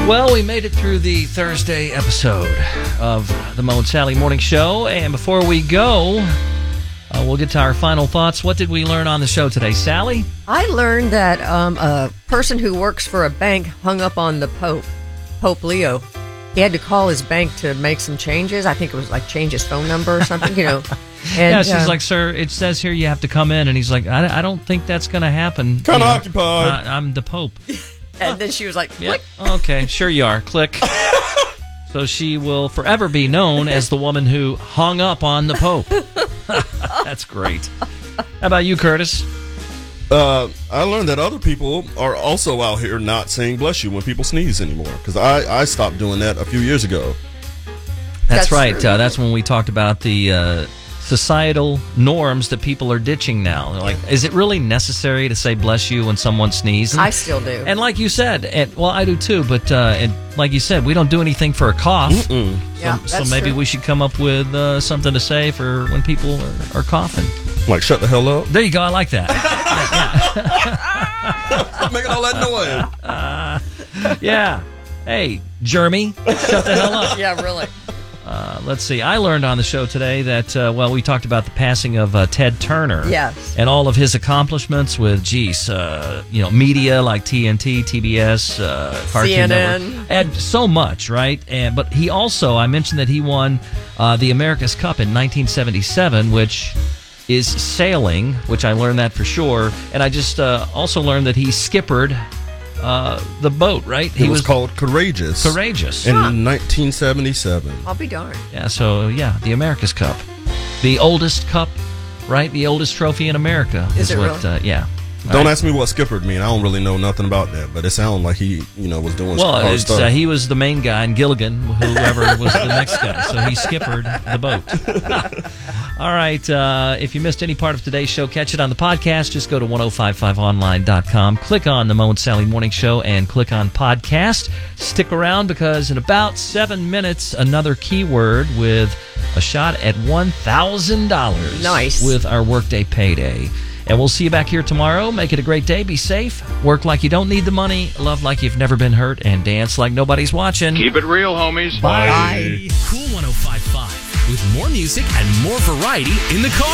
Well, we made it through the Thursday episode of the Mo and Sally Morning Show, and before we go, we'll get to our final thoughts. What did we learn on the show today, Sally? I learned that a person who works for a bank hung up on the Pope Leo. He had to call his bank to make some changes. I think it was like change his phone number or something, And, yeah, she's like, sir, it says here you have to come in. And he's like, I don't think that's going to happen. Kind of occupied. I'm the Pope. And then she was like, yeah. Okay, sure you are. Click. So she will forever be known as the woman who hung up on the Pope. That's great. How about you, Curtis? I learned that other people are also out here not saying bless you when people sneeze anymore. Because I stopped doing that a few years ago. That's right. That's when we talked about the societal norms that people are ditching now. They're like, is it really necessary to say bless you when someone sneezes? I still do. And like you said, well, I do too, but and like you said, we don't do anything for a cough. So maybe we should come up with something to say for when people are coughing. Like, shut the hell up? There you go. I like that. Stop making all that noise. Yeah. Hey, Jeremy, shut the hell up. Yeah, really. Let's see. I learned on the show today that, we talked about the passing of Ted Turner. Yes. And all of his accomplishments with, media like TNT, TBS, Cartoon CNN. Network. And so much, right? But he also, I mentioned that he won the America's Cup in 1977, which is sailing, which I learned that for sure. And I just also learned that he skippered the boat, right? It was called Courageous. Courageous. In 1977. I'll be darned. Yeah, so, the America's Cup. The oldest cup, right? The oldest trophy in America. Is it what, really? Yeah. Don't ask me what skippered mean. I don't really know nothing about that, but it sounded like he, was doing hard stuff. He was the main guy, and Gilligan, whoever was the next guy, so he skippered the boat. All right, if you missed any part of today's show, catch it on the podcast. Just go to 1055online.com, click on the Mo and Sally Morning Show, and click on podcast. Stick around, because in about 7 minutes, another keyword with a shot at $1,000. Nice. With our Workday Payday. And we'll see you back here tomorrow. Make it a great day. Be safe. Work like you don't need the money. Love like you've never been hurt. And dance like nobody's watching. Keep it real, homies. Bye. Cool 105.5 with more music and more variety in the car.